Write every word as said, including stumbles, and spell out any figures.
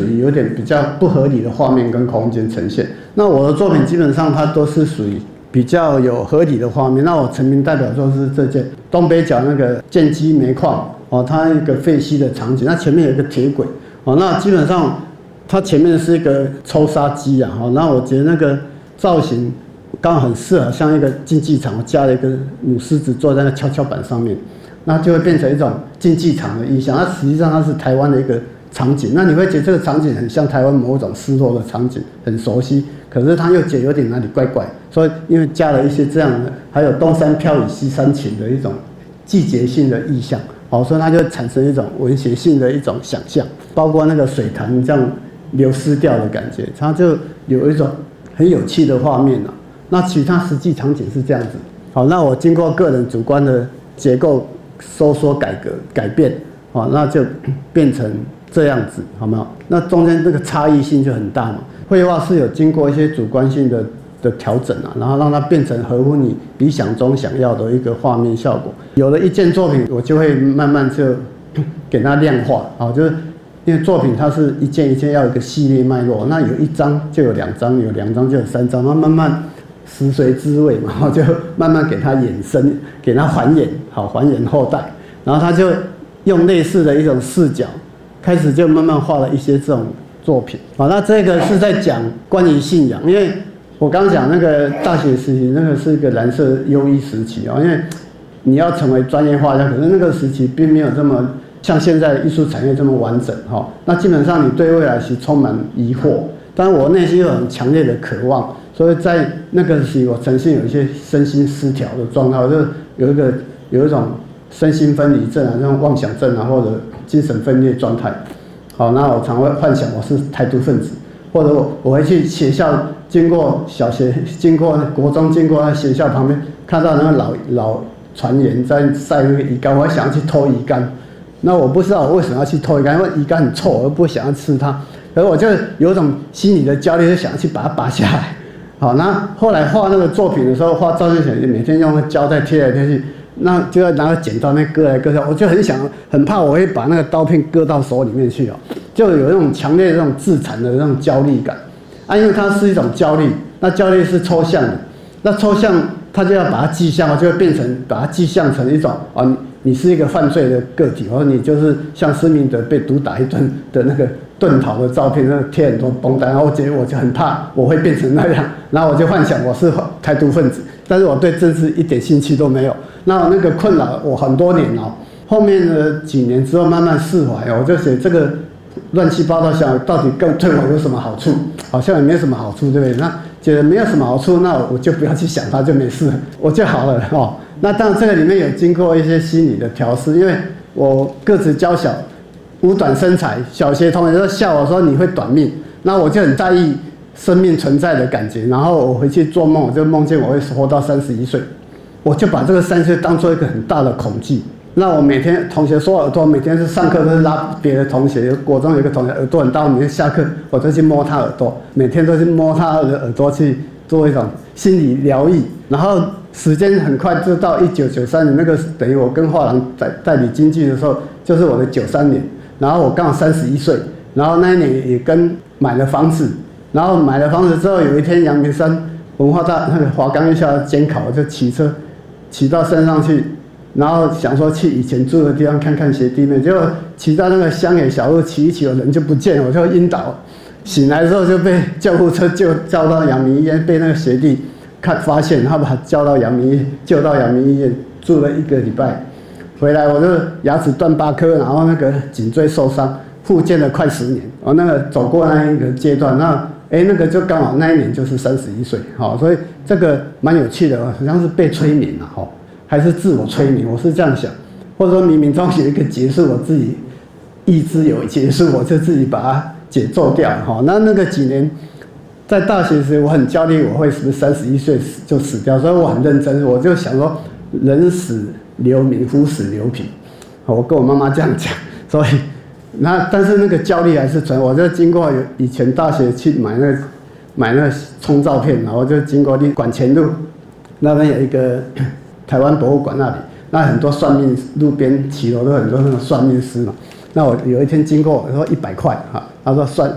于有点比较不合理的画面跟空间呈现。那我的作品基本上它都是属于比较有合理的画面。那我成名代表作是这件东北角那个建基煤矿哦，它一个废墟的场景，那前面有一个铁轨哦，那基本上它前面是一个抽沙机啊，哦，那我觉得那个造型刚好很适合，像一个竞技场，我加了一个母狮子坐在那跷跷板上面，那就会变成一种竞技场的意象。它实际上它是台湾的一个场景，那你会觉得这个场景很像台湾某种失落的场景，很熟悉，可是它又觉得有点哪里怪怪，所以因为加了一些这样的，还有东山飘雨西山晴的一种季节性的意象，好，所以它就产生一种文学性的一种想象，包括那个水潭这样流失掉的感觉，它就有一种很有趣的画面啊。那其他实际场景是这样子，好，那我经过个人主观的结构收缩改革改变，好，那就变成这样子，好没有？那中间这个差异性就很大嘛。绘画是有经过一些主观性的的调整啊，然后让它变成合乎你理想中想要的一个画面效果。有了一件作品，我就会慢慢就给它量化，好，就是因为作品它是一件一件要有一个系列脉络，那有一张就有两张，有两张就有三张，然后慢慢食髓知味嘛，然后就慢慢给它衍生，给它还原，好，还原后代，然后他就用类似的一种视角，开始就慢慢画了一些这种作品。好，那这个是在讲关于信仰，因为我刚刚讲那个大学时期，那个是一个蓝色优异时期啊，因为你要成为专业画家，可是那个时期并没有这么像现在的艺术产业这么完整哈。那基本上你对未来是充满疑惑，但我内心有很强烈的渴望。所以在那个时期，我呈现有一些身心失调的状态，就有一个有一种身心分离症啊，这种妄想症啊，或者精神分裂状态。好，那我常会幻想我是台独分子，或者我我会去学校，经过小学，经过国中，经过那学校旁边，看到那个老老船员在晒那个鱼竿，我会想要去偷鱼竿。那我不知道我为什么要去偷鱼竿，因为鱼竿很臭，我不想要吃它。可是我就有一种心理的焦虑，就想要去把它拔下来。好，那后来画那个作品的时候，画照片前每天用那胶带贴来贴去，那就要拿个剪刀那割来割去，我就很想很怕我会把那个刀片割到手里面去哦，就有那种强烈的这种自残的那种焦虑感啊，因为它是一种焦虑，那焦虑是抽象的，那抽象它就要把它具象化，就会变成把它具象成一种啊，你你是一个犯罪的个体，或者你就是像施明德被毒打一顿的那个遁逃的照片，那贴很多绷带，然后我觉得我就很怕我会变成那样，然后我就幻想我是台独分子，但是我对政治一点兴趣都没有。那那个困扰我很多年哦，后面的几年之后慢慢释怀，我就觉得这个乱七八糟想到底更对我有什么好处？好像也没有什么好处，对不对？那觉得没有什么好处，那我就不要去想它，就没事，我就好了哦。那当然这个里面有经过一些心理的调试，因为我个子娇小。五短身材，小学同学都笑我说你会短命，那我就很在意生命存在的感觉。然后我回去做梦，我就梦见我会活到三十一岁，我就把这个三十岁当做一个很大的恐惧。那我每天同学说耳朵，每天是上课都是拉别的同学，国中有一个同学耳朵很大，每天下课我就去摸他耳朵，每天都去摸他的耳朵去做一种心理疗愈。然后时间很快就到一九九三年，那个等于我跟画廊代代理经纪的时候，就是我的九三年。然后我刚好三十一岁，然后那一年也跟买了房子，然后买了房子之后，有一天阳明山文化大那个华冈艺校监考，我就骑车骑到山上去，然后想说去以前住的地方看看学弟妹，结果骑到那个乡野小路骑一骑，我人就不见了，我就晕倒，醒来之后就被救护车救叫到阳明医院，被那个学弟看发现，他把他叫到阳明医院，救到阳明医院住了一个礼拜。回来我就牙齿断八颗，然后那个颈椎受伤，复健了快十年。我那个走过那一个阶段，那哎、欸、那个就刚好那一年就是三十一岁，好，所以这个蛮有趣的，好像是被催眠了哈，还是自我催眠，我是这样想，或者说冥冥中有一个结束，我自己意志有结束，我就自己把它解奏掉哈。那那个几年在大学时我很焦虑，我会是不是三十一岁就死掉，所以我很认真，我就想说人死留名，夫死留名。我跟我妈妈这样讲，所以那但是那个焦虑还是存。我就经过有以前大学去买那个买那个冲照片，然后就经过管前路那边有一个台湾博物馆那里，那很多算命路边骑楼都很多那种算命师嘛。那我有一天经过，我说一百块哈，他说算